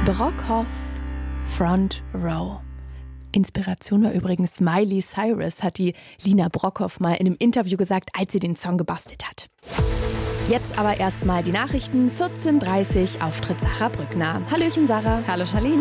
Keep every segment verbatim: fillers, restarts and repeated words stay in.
Brockhoff, Front Row. Inspiration war übrigens Miley Cyrus, hat die Lina Brockhoff mal in einem Interview gesagt, als sie den Song gebastelt hat. Jetzt aber erstmal die Nachrichten, vierzehn Uhr dreißig, Auftritt Sarah Brückner. Hallöchen Sarah. Hallo Charlene.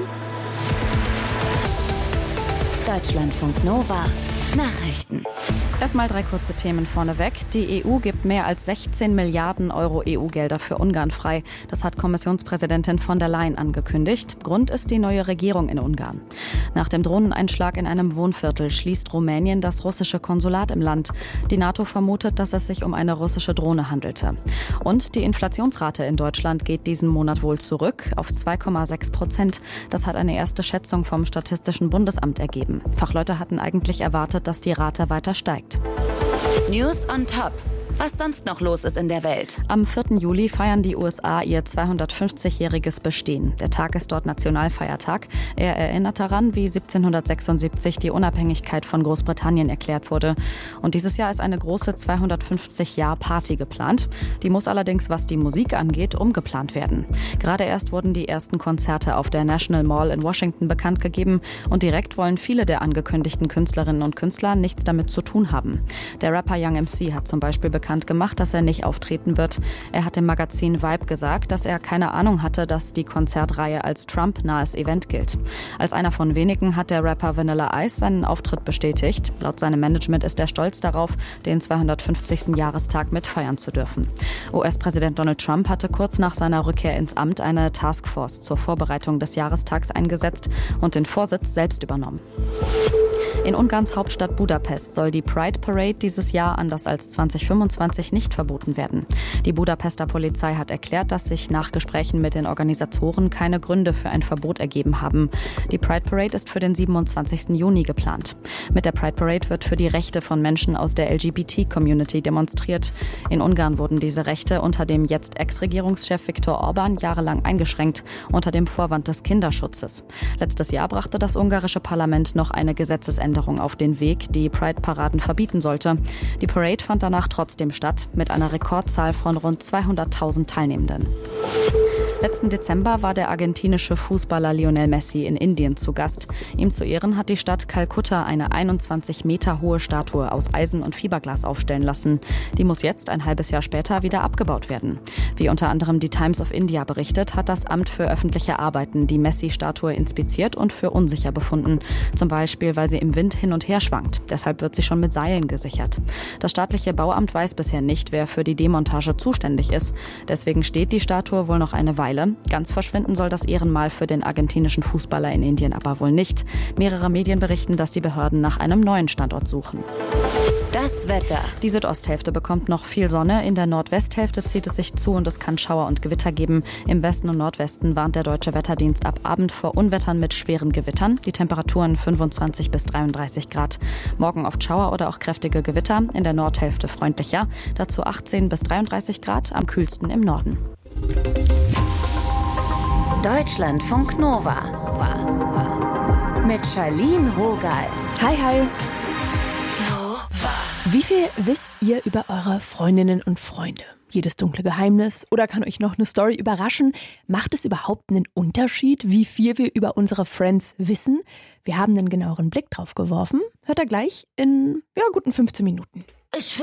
Deutschlandfunk Nova Nachrichten. Erstmal drei kurze Themen vorneweg. Die E U gibt mehr als sechzehn Milliarden Euro E U-Gelder für Ungarn frei. Das hat Kommissionspräsidentin von der Leyen angekündigt. Grund ist die neue Regierung in Ungarn. Nach dem Drohneneinschlag in einem Wohnviertel schließt Rumänien das russische Konsulat im Land. Die NATO vermutet, dass es sich um eine russische Drohne handelte. Und die Inflationsrate in Deutschland geht diesen Monat wohl zurück auf zwei Komma sechs Prozent. Das hat eine erste Schätzung vom Statistischen Bundesamt ergeben. Fachleute hatten eigentlich erwartet, dass die Rate weiter steigt. News on Top. Was sonst noch los ist in der Welt. Am vierten Juli feiern die U S A ihr zweihundertfünfzigjähriges Bestehen. Der Tag ist dort Nationalfeiertag. Er erinnert daran, wie siebzehnhundertsechsundsiebzig die Unabhängigkeit von Großbritannien erklärt wurde. Und dieses Jahr ist eine große zweihundertfünfzig-Jahr-Party geplant. Die muss allerdings, was die Musik angeht, umgeplant werden. Gerade erst wurden die ersten Konzerte auf der National Mall in Washington bekannt gegeben. Und direkt wollen viele der angekündigten Künstlerinnen und Künstler nichts damit zu tun haben. Der Rapper Young M C hat zum Beispiel bekannt gemacht, dass er nicht auftreten wird. Er hat dem Magazin Vibe gesagt, dass er keine Ahnung hatte, dass die Konzertreihe als Trump-nahes Event gilt. Als einer von wenigen hat der Rapper Vanilla Ice seinen Auftritt bestätigt. Laut seinem Management ist er stolz darauf, den zweihundertfünfzigsten Jahrestag mitfeiern zu dürfen. U S-Präsident Donald Trump hatte kurz nach seiner Rückkehr ins Amt eine Taskforce zur Vorbereitung des Jahrestags eingesetzt und den Vorsitz selbst übernommen. In Ungarns Hauptstadt Budapest soll die Pride Parade dieses Jahr anders als zweitausendfünfundzwanzig nicht verboten werden. Die Budapester Polizei hat erklärt, dass sich nach Gesprächen mit den Organisatoren keine Gründe für ein Verbot ergeben haben. Die Pride Parade ist für den siebenundzwanzigsten Juni geplant. Mit der Pride Parade wird für die Rechte von Menschen aus der L G B T-Community demonstriert. In Ungarn wurden diese Rechte unter dem jetzt Ex-Regierungschef Viktor Orban jahrelang eingeschränkt, unter dem Vorwand des Kinderschutzes. Letztes Jahr brachte das ungarische Parlament noch eine Gesetzesänderung auf den Weg, die Pride-Paraden verbieten sollte. Die Parade fand danach trotzdem statt, mit einer Rekordzahl von rund zweihunderttausend Teilnehmenden. Letzten Dezember war der argentinische Fußballer Lionel Messi in Indien zu Gast. Ihm zu Ehren hat die Stadt Kalkutta eine einundzwanzig Meter hohe Statue aus Eisen und Fiberglas aufstellen lassen. Die muss jetzt ein halbes Jahr später wieder abgebaut werden. Wie unter anderem die Times of India berichtet, hat das Amt für öffentliche Arbeiten die Messi-Statue inspiziert und für unsicher befunden. Zum Beispiel, weil sie im Wind hin und her schwankt. Deshalb wird sie schon mit Seilen gesichert. Das staatliche Bauamt weiß bisher nicht, wer für die Demontage zuständig ist. Deswegen steht die Statue wohl noch eine Weile. Ganz verschwinden soll das Ehrenmal für den argentinischen Fußballer in Indien aber wohl nicht. Mehrere Medien berichten, dass die Behörden nach einem neuen Standort suchen. Das Wetter. Die Südosthälfte bekommt noch viel Sonne. In der Nordwesthälfte zieht es sich zu und es kann Schauer und Gewitter geben. Im Westen und Nordwesten warnt der Deutsche Wetterdienst ab Abend vor Unwettern mit schweren Gewittern. Die Temperaturen fünfundzwanzig bis dreiunddreißig Grad. Morgen oft Schauer oder auch kräftige Gewitter. In der Nordhälfte freundlicher. Dazu achtzehn bis dreiunddreißig Grad, am kühlsten im Norden. Deutschlandfunk Nova mit Charlene Rogal. Hi, hi. Wie viel wisst ihr über eure Freundinnen und Freunde? Jedes dunkle Geheimnis oder kann euch noch eine Story überraschen? Macht es überhaupt einen Unterschied, wie viel wir über unsere Friends wissen? Wir haben einen genaueren Blick drauf geworfen. Hört ihr gleich in ja, guten fünfzehn Minuten. Ich